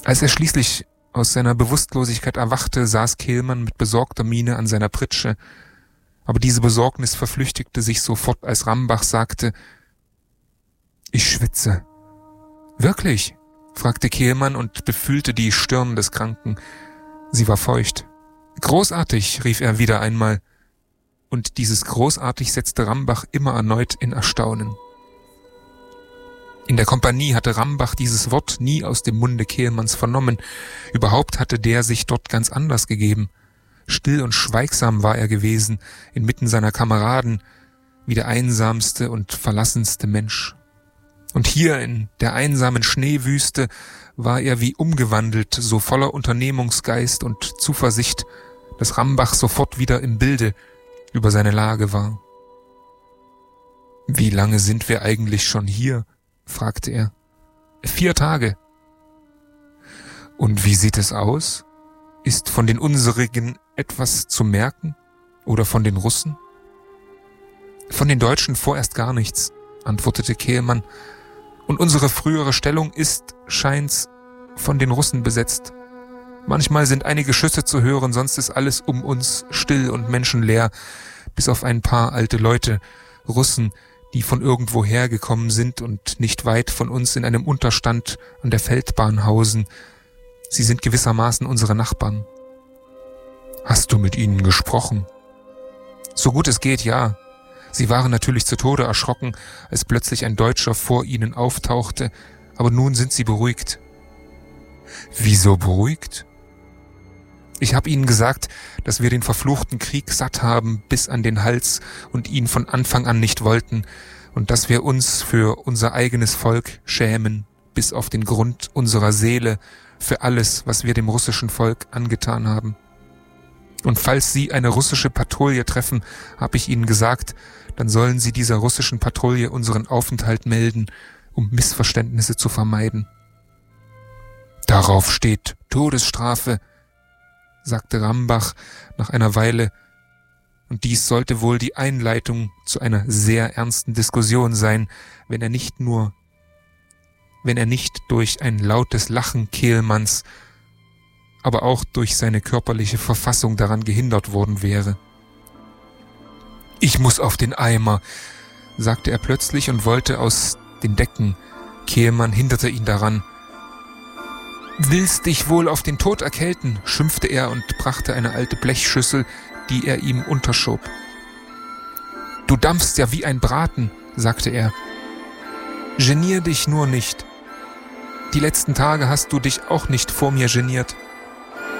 Als er schließlich aus seiner Bewusstlosigkeit erwachte, saß Kehlmann mit besorgter Miene an seiner Pritsche, aber diese Besorgnis verflüchtigte sich sofort, als Rambach sagte: »Ich schwitze.« »Wirklich?« fragte Kehlmann und befühlte die Stirn des Kranken. Sie war feucht. »Großartig«, rief er wieder einmal, und dieses großartig setzte Rambach immer erneut in Erstaunen. In der Kompanie hatte Rambach dieses Wort nie aus dem Munde Kehlmanns vernommen. Überhaupt hatte der sich dort ganz anders gegeben. Still und schweigsam war er gewesen, inmitten seiner Kameraden, wie der einsamste und verlassenste Mensch. Und hier in der einsamen Schneewüste war er wie umgewandelt, so voller Unternehmungsgeist und Zuversicht, dass Rambach sofort wieder im Bilde über seine Lage war. »Wie lange sind wir eigentlich schon hier?« fragte er. »4 Tage.« »Und wie sieht es aus? Ist von den unserigen etwas zu merken? Oder von den Russen?« »Von den Deutschen vorerst gar nichts«, antwortete Kehlmann. »Und unsere frühere Stellung ist, scheint's, von den Russen besetzt. Manchmal sind einige Schüsse zu hören, sonst ist alles um uns still und menschenleer, bis auf ein paar alte Leute, Russen, die von irgendwo hergekommen sind und nicht weit von uns in einem Unterstand an der Feldbahn hausen. Sie sind gewissermaßen unsere Nachbarn.« »Hast du mit ihnen gesprochen?« »So gut es geht, ja. Sie waren natürlich zu Tode erschrocken, als plötzlich ein Deutscher vor ihnen auftauchte, aber nun sind sie beruhigt.« »Wieso beruhigt?« »Ich habe ihnen gesagt, dass wir den verfluchten Krieg satt haben bis an den Hals und ihn von Anfang an nicht wollten und dass wir uns für unser eigenes Volk schämen, bis auf den Grund unserer Seele, für alles, was wir dem russischen Volk angetan haben. Und falls Sie eine russische Patrouille treffen, habe ich Ihnen gesagt, dann sollen Sie dieser russischen Patrouille unseren Aufenthalt melden, um Missverständnisse zu vermeiden.« »Darauf steht Todesstrafe«, sagte Rambach nach einer Weile, und dies sollte wohl die Einleitung zu einer sehr ernsten Diskussion sein, wenn er nicht durch ein lautes Lachen Kehlmanns, aber auch durch seine körperliche Verfassung daran gehindert worden wäre. »Ich muss auf den Eimer«, sagte er plötzlich und wollte aus den Decken. Kehlmann hinderte ihn daran. »Willst dich wohl auf den Tod erkälten«, schimpfte er und brachte eine alte Blechschüssel, die er ihm unterschob. »Du dampfst ja wie ein Braten«, sagte er. »Genier dich nur nicht. Die letzten Tage hast du dich auch nicht vor mir geniert.